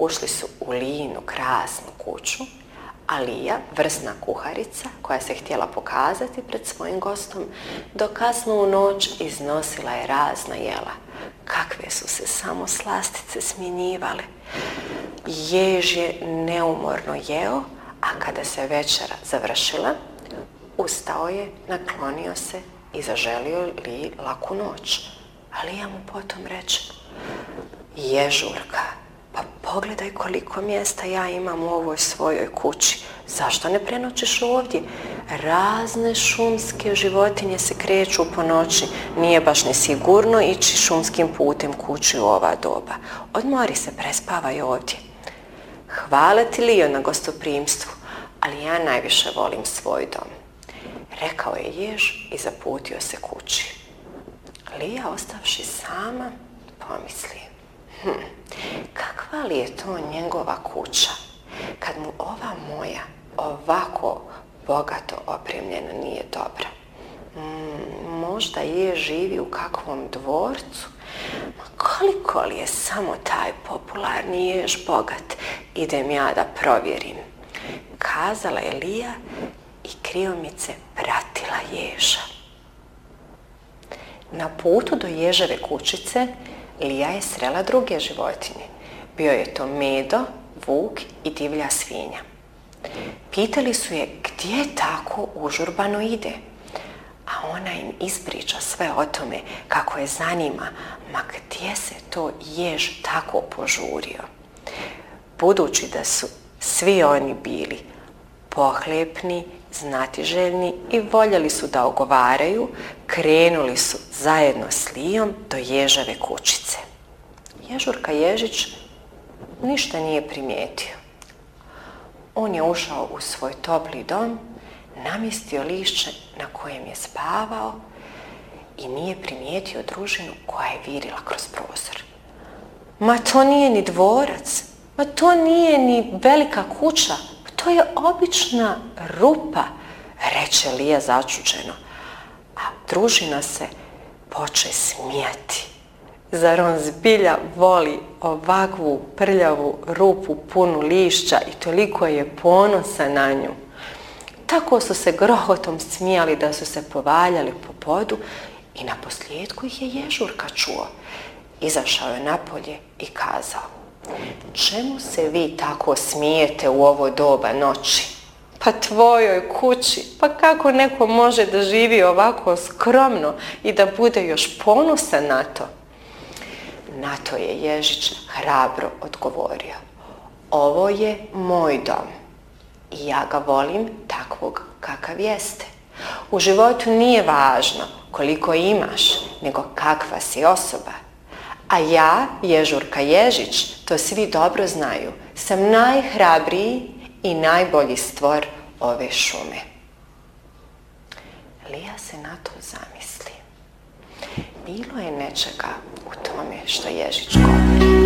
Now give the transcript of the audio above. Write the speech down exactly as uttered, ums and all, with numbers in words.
ušli su u Lijinu krasnu kuću, a Lija, vrsna kuharica, koja se htjela pokazati pred svojim gostom, do kasnu u noć iznosila je razna jela. Kakve su se samo slastice smjenjivale. Jež je neumorno jeo, a kada se večera završila, ustao je, naklonio se i zaželio Liji laku noć. A Lija mu potom reče: Ježurka, pa pogledaj koliko mjesta ja imam u ovoj svojoj kući. Zašto ne prenoćiš ovdje? Razne šumske životinje se kreću po noći. Nije baš ni sigurno ići šumskim putem kući u ova doba. Odmori se, prespavaj ovdje. Hvala ti, Lijo, na gostoprimstvu, ali ja najviše volim svoj dom, rekao je jež i zaputio se kući. Lija, ostavši sama, pomisli: hm, kakva li je to njegova kuća, kad mu ova moja ovako bogato opremljena nije dobra. Mm, možda je živi u kakvom dvorcu. Ma koliko li je samo taj popularni jež bogat, idem ja da provjerim, kazala je Lija i kriomice pratila ježa. Na putu do ježeve kućice Lija je srela druge životinje. Bio je to Medo, vuk i divlja svinja. Pitali su je gdje tako užurbano ide, a ona im ispriča sve o tome kako je zanima, ma gdje se to jež tako požurio. Budući da su svi oni bili pohlepni, znatiželjni i voljeli su da ogovaraju, krenuli su zajedno s Lijom do ježeve kućice. Ježurka Ježić ništa nije primijetio. On je ušao u svoj topli dom, namjestio lišće na kojem je spavao i nije primijetio družinu koja je virila kroz prozor. Ma to nije ni dvorac, ma to nije ni velika kuća, to je obična rupa, reče Lija začuđeno, a družina se poče smijati. Zar on zbilja voli ovakvu prljavu rupu punu lišća i toliko je ponosan na nju? Tako su se grohotom smijali da su se povaljali po podu i na posljedku ih je Ježurka čuo. Izašao je napolje i kazao: čemu se vi tako smijete u ovo doba noći? Pa tvojoj kući, pa kako neko može da živi ovako skromno i da bude još ponosan na to? Na to je Ježić hrabro odgovorio: ovo je moj dom i ja ga volim takvog kakav jeste. U životu nije važno koliko imaš, nego kakva si osoba. A ja, Ježurka Ježić, to svi dobro znaju, sam najhrabriji i najbolji stvor ove šume. Lija se na to zamisli. Bilo je nečega u tome što Ježić govori.